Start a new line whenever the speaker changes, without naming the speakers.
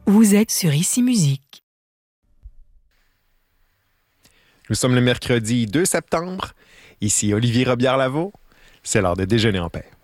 Vous êtes sur Ici Musique.
Nous sommes le mercredi 2 septembre. Ici Olivier Robillard-Lavaux. C'est l'heure de déjeuner en paix.